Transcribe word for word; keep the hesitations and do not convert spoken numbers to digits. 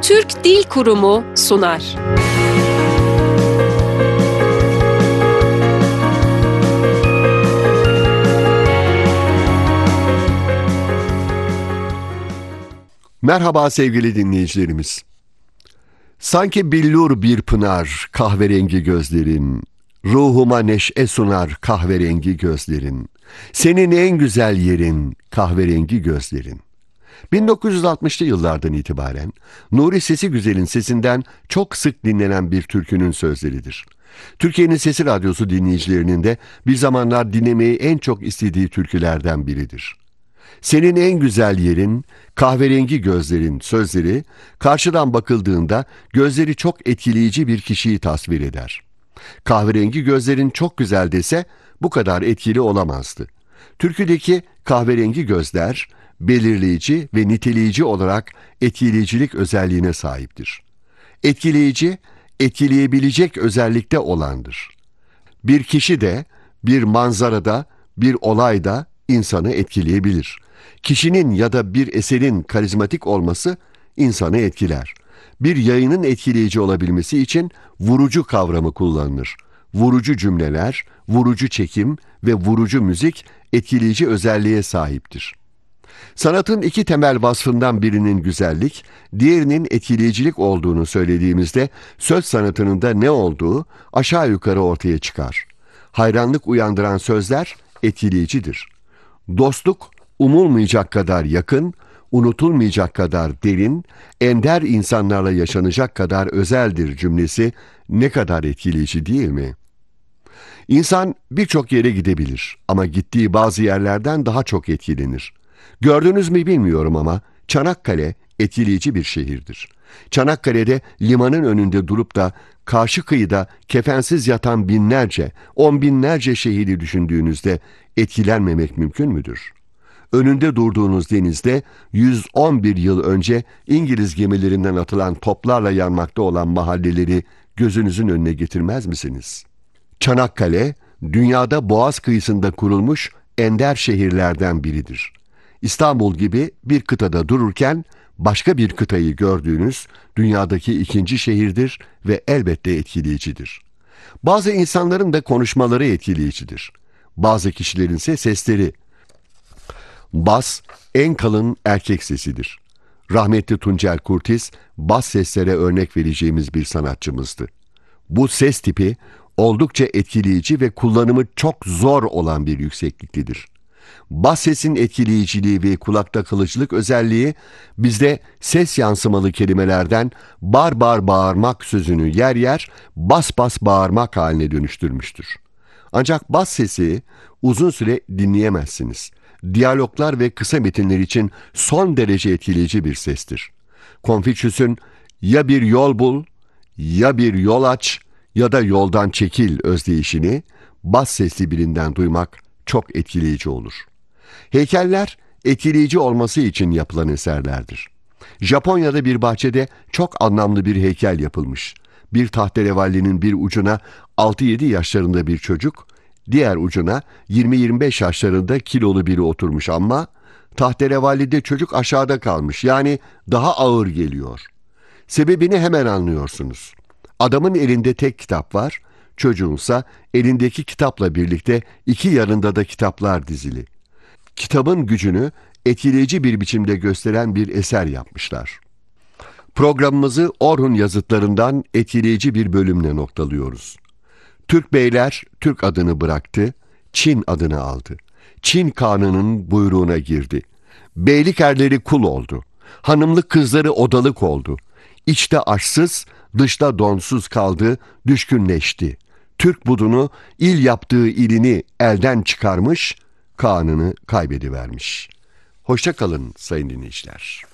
Türk Dil Kurumu sunar. Merhaba sevgili dinleyicilerimiz. Sanki billur bir pınar kahverengi gözlerin, ruhuma neşe sunar kahverengi gözlerin, senin en güzel yerin kahverengi gözlerin. bin dokuz yüz altmışlı yıllardan itibaren Nuri Sesi Güzel'in sesinden çok sık dinlenen bir türkünün sözleridir. Türkiye'nin Sesi Radyosu dinleyicilerinin de bir zamanlar dinlemeyi en çok istediği türkülerden biridir. Senin en güzel yerin, kahverengi gözlerin sözleri, karşıdan bakıldığında gözleri çok etkileyici bir kişiyi tasvir eder. Kahverengi gözlerin çok güzel dese bu kadar etkili olamazdı. Türküdeki kahverengi gözler, belirleyici ve niteleyici olarak etkileyicilik özelliğine sahiptir. Etkileyici, etkileyebilecek özellikte olandır. Bir kişi de, bir manzarada, bir olayda insanı etkileyebilir. Kişinin ya da bir eserin karizmatik olması insanı etkiler. Bir yayının etkileyici olabilmesi için vurucu kavramı kullanılır. Vurucu cümleler, vurucu çekim ve vurucu müzik etkileyici özelliğe sahiptir. Sanatın iki temel vasfından birinin güzellik, diğerinin etkileyicilik olduğunu söylediğimizde söz sanatının da ne olduğu aşağı yukarı ortaya çıkar. Hayranlık uyandıran sözler etkileyicidir. Dostluk umulmayacak kadar yakın, unutulmayacak kadar derin, ender insanlarla yaşanacak kadar özeldir cümlesi ne kadar etkileyici değil mi? İnsan birçok yere gidebilir ama gittiği bazı yerlerden daha çok etkilenir. Gördünüz mü bilmiyorum ama Çanakkale etkileyici bir şehirdir. Çanakkale'de limanın önünde durup da karşı kıyıda kefensiz yatan binlerce, on binlerce şehidi düşündüğünüzde etkilenmemek mümkün müdür? Önünde durduğunuz denizde yüz on bir yıl önce İngiliz gemilerinden atılan toplarla yanmakta olan mahalleleri gözünüzün önüne getirmez misiniz? Çanakkale, dünyada Boğaz kıyısında kurulmuş ender şehirlerden biridir. İstanbul gibi bir kıtada dururken başka bir kıtayı gördüğünüz dünyadaki ikinci şehirdir ve elbette etkileyicidir. Bazı insanların da konuşmaları etkileyicidir. Bazı kişilerin ise sesleri. Bas en kalın erkek sesidir. Rahmetli Tuncel Kurtiz, bas seslere örnek vereceğimiz bir sanatçımızdı. Bu ses tipi oldukça etkileyici ve kullanımı çok zor olan bir yüksekliktedir. Bas sesin etkileyiciliği ve kulakta kalıcılık özelliği bizde ses yansımalı kelimelerden bar bar bağırmak sözünü yer yer bas bas bağırmak haline dönüştürmüştür. Ancak bas sesi uzun süre dinleyemezsiniz. Diyaloglar ve kısa metinler için son derece etkileyici bir sestir. Konfüçyüs'ün ya bir yol bul, ya bir yol aç ya da yoldan çekil özdeyişini bas sesli birinden duymak çok etkileyici olur. Heykeller etkileyici olması için yapılan eserlerdir. Japonya'da bir bahçede çok anlamlı bir heykel yapılmış. Bir tahterevallinin bir ucuna altı yedi yaşlarında bir çocuk, diğer ucuna yirmi yirmi beş yaşlarında kilolu biri oturmuş ama tahterevallide çocuk aşağıda kalmış, yani daha ağır geliyor. Sebebini hemen anlıyorsunuz. Adamın elinde tek kitap var, çocuğunsa elindeki kitapla birlikte iki yanında da kitaplar dizili. Kitabın gücünü etkileyici bir biçimde gösteren bir eser yapmışlar. Programımızı Orhun yazıtlarından etkileyici bir bölümle noktalıyoruz. Türk beyler Türk adını bıraktı, Çin adını aldı. Çin kanının buyruğuna girdi. Beylik erleri kul oldu. Hanımlık kızları odalık oldu. İçte aşsız, dışta donsuz kaldı, düşkünleşti. Türk budunu il yaptığı ilini elden çıkarmış, kanını kaybedivermiş. Hoşça kalın sayın dinleyiciler.